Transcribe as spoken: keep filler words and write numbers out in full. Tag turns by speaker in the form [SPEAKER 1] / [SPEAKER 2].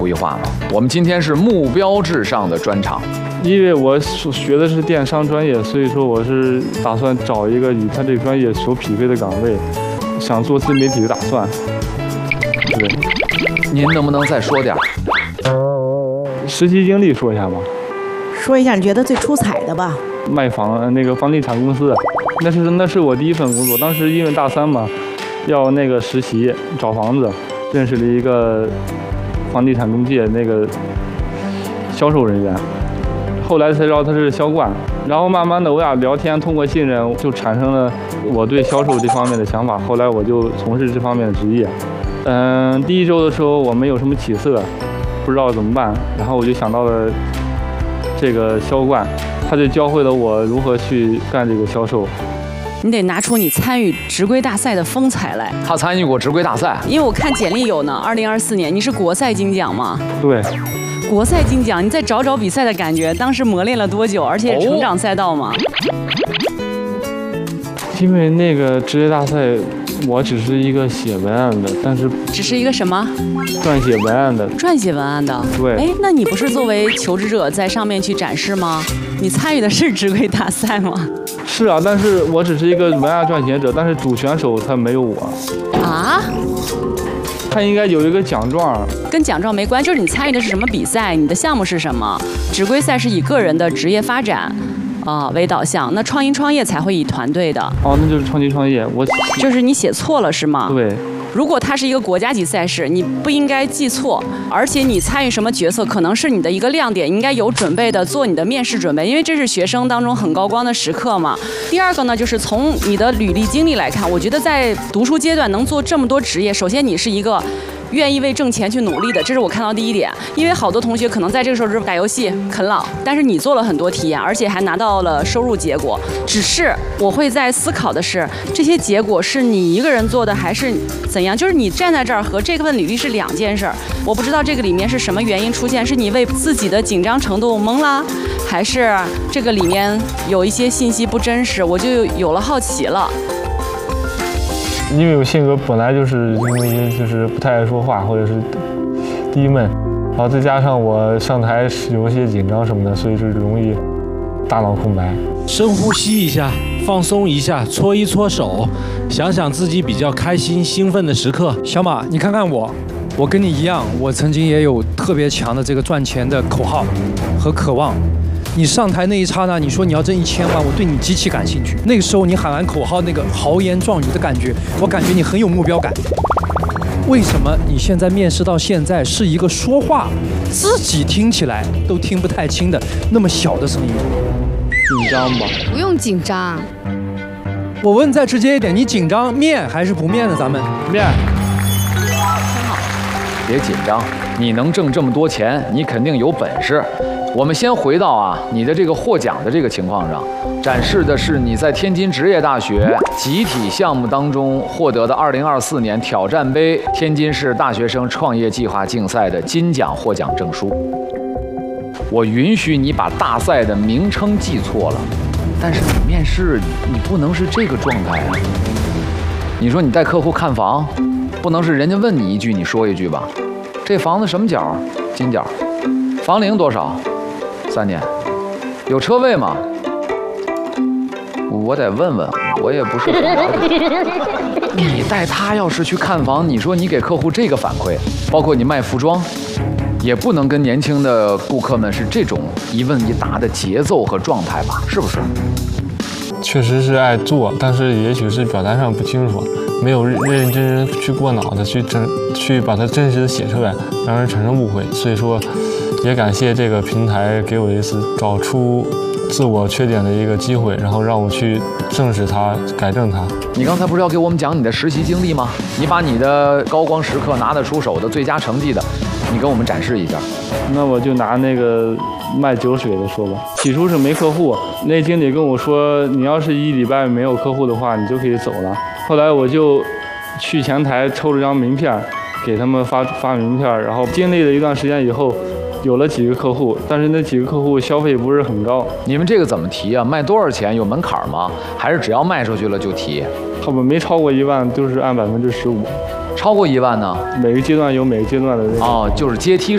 [SPEAKER 1] 规划吗？我们今天是目标至上的专场。
[SPEAKER 2] 因为我学的是电商专业，所以说我是打算找一个与他这个专业所匹配的岗位，想做自媒体的打算。对，
[SPEAKER 1] 您能不能再说点？
[SPEAKER 2] 实习经历说一下吧。
[SPEAKER 3] 说一下你觉得最出彩的吧。
[SPEAKER 2] 卖房那个房地产公司，那是那是我第一份工作。当时因为大三嘛，要那个实习找房子，认识了一个房地产中介那个销售人员。后来才知道他是销冠，然后慢慢的我俩聊天，通过信任就产生了我对销售这方面的想法。后来我就从事这方面的职业。嗯，第一周的时候我没有什么起色，不知道怎么办，然后我就想到了这个销冠，他就教会了我如何去干这个销售。
[SPEAKER 4] 你得拿出你参与职规大赛的风采来。
[SPEAKER 1] 他参与过职规大赛，
[SPEAKER 4] 因为我看简历有呢。二零二四年你是国赛金奖吗？
[SPEAKER 2] 对。
[SPEAKER 4] 国赛金奖，你再找找比赛的感觉，当时磨练了多久？而且成长赛道吗？
[SPEAKER 2] 因为那个职业大赛，我只是一个写文案的，但是
[SPEAKER 4] 只是一个什么？
[SPEAKER 2] 撰写文案的。
[SPEAKER 4] 撰写文案的。
[SPEAKER 2] 对。
[SPEAKER 4] 哎，那你不是作为求职者在上面去展示吗？你参与的是职规大赛吗？
[SPEAKER 2] 是啊，但是我只是一个文案撰写者，但是主选手他没有我。啊？他应该有一个奖状，
[SPEAKER 4] 跟奖状没关，就是你参与的是什么比赛，你的项目是什么。职规赛是以个人的职业发展，啊、呃、为导向，那创新创业才会以团队的。
[SPEAKER 2] 哦，那就是创新创业，我
[SPEAKER 4] 就是你写错了是吗？
[SPEAKER 2] 对。
[SPEAKER 4] 如果它是一个国家级赛事，你不应该记错，而且你参与什么角色，可能是你的一个亮点，应该有准备的做你的面试准备，因为这是学生当中很高光的时刻嘛。第二个呢，就是从你的履历经历来看，我觉得在读书阶段能做这么多职业，首先你是一个愿意为挣钱去努力的，这是我看到第一点。因为好多同学可能在这个时候是打游戏啃老，但是你做了很多体验，而且还拿到了收入结果。只是我会在思考的是，这些结果是你一个人做的，还是怎样？就是你站在这儿和这份履历是两件事儿。我不知道这个里面是什么原因出现，是你为自己的紧张程度懵了，还是这个里面有一些信息不真实，我就有了好奇了。
[SPEAKER 2] 因为我性格本来就是因为就是不太爱说话，或者是低闷，然后再加上我上台有一些紧张什么的，所以就容易大脑空白。
[SPEAKER 5] 深呼吸一下，放松一下，搓一搓手，想想自己比较开心兴奋的时刻。
[SPEAKER 6] 小马，你看看我，我跟你一样，我曾经也有特别强的这个赚钱的口号和渴望。你上台那一刹那，你说你要挣一千万，我对你极其感兴趣。那个时候你喊完口号，那个豪言壮语的感觉，我感觉你很有目标感。为什么你现在面试到现在是一个说话自己听起来都听不太清的那么小的声音？
[SPEAKER 2] 紧张吧？
[SPEAKER 7] 不用紧张。
[SPEAKER 6] 我问再直接一点，你紧张面还是不面呢？咱们
[SPEAKER 2] 面。
[SPEAKER 4] 挺好。
[SPEAKER 1] 别紧张，你能挣这么多钱，你肯定有本事。我们先回到啊你的这个获奖的这个情况上，展示的是你在天津职业大学集体项目当中获得的二零二四年挑战杯天津市大学生创业计划竞赛的金奖获奖证书。我允许你把大赛的名称记错了，但是你面试你不能是这个状态啊。你说你带客户看房，不能是人家问你一句你说一句吧？这房子什么角？金角。房龄多少？三年。有车位吗？我得问问，我也不是很了解。你带他要是去看房，你说你给客户这个反馈，包括你卖服装，也不能跟年轻的顾客们是这种一问一答的节奏和状态吧？是不是？
[SPEAKER 2] 确实是爱做，但是也许是表达上不清楚，没有认认真真去过脑子去真去把它真实的写出来，让人产生误会。所以说，也感谢这个平台给我一次找出自我缺点的一个机会，然后让我去正视它，改正它。
[SPEAKER 1] 你刚才不是要给我们讲你的实习经历吗？你把你的高光时刻拿得出手的最佳成绩的，你给我们展示一下。
[SPEAKER 2] 那我就拿那个卖酒水的说吧。起初是没客户，那经理跟我说，你要是一礼拜没有客户的话，你就可以走了。后来我就去前台抽了张名片，给他们发发名片，然后经历了一段时间以后，有了几个客户，但是那几个客户消费不是很高。
[SPEAKER 1] 你们这个怎么提啊？卖多少钱有门槛吗？还是只要卖出去了就提？
[SPEAKER 2] 他们没超过一万，就是按百分之十五。
[SPEAKER 1] 超过一万呢？
[SPEAKER 2] 每个阶段有每个阶段的、这个、
[SPEAKER 1] 哦，就是阶梯